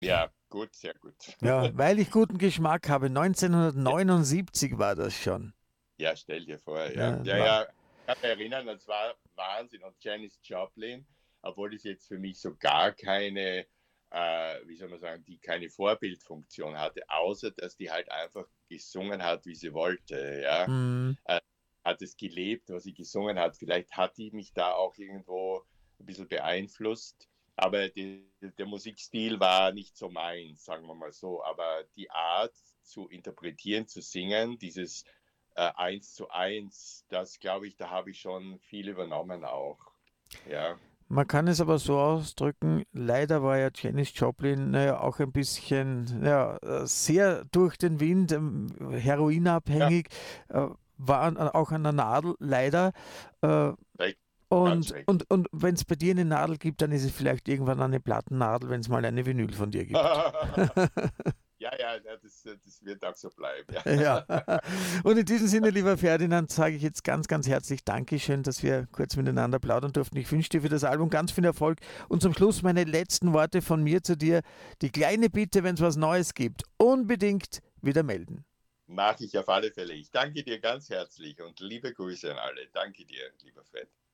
Ja, gut, sehr gut. Ja, weil ich guten Geschmack habe. Ja, 1979 war das schon. ja, stell dir vor, ja. Ja, Ja, ja, ich kann mich erinnern, das war Wahnsinn. Und Janis Joplin, obwohl das jetzt für mich so gar keine, wie soll man sagen, die keine Vorbildfunktion hatte, außer dass die halt einfach gesungen hat, wie sie wollte, ja. mm, Äh, Hat es gelebt, was sie gesungen hat. Vielleicht hat die mich da auch irgendwo ein bisschen beeinflusst. Aber der Musikstil war nicht so meins, sagen wir mal so. Aber die Art zu interpretieren, zu singen, dieses 1:1, das glaube ich, da habe ich schon viel übernommen auch. Ja. Man kann es aber so ausdrücken, leider war ja Janis Joplin auch ein bisschen sehr durch den Wind, Ja, heroinabhängig, war auch an der Nadel, leider. Äh, recht, ganz und schrecklich. und wenn es bei dir eine Nadel gibt, dann ist es vielleicht irgendwann eine Plattennadel, wenn es mal eine Vinyl von dir gibt. Ja, ja, ja, das wird auch so bleiben. Ja. Ja. Und in diesem Sinne, lieber Ferdinand, sage ich jetzt ganz, ganz herzlich Dankeschön, dass wir kurz miteinander plaudern durften. Ich wünsche dir für das Album ganz viel Erfolg. Und zum Schluss meine letzten Worte von mir zu dir. Die kleine Bitte, wenn es was Neues gibt, unbedingt wieder melden. Mache ich auf alle Fälle. Ich danke dir ganz herzlich und liebe Grüße an alle. Danke dir, lieber Fred.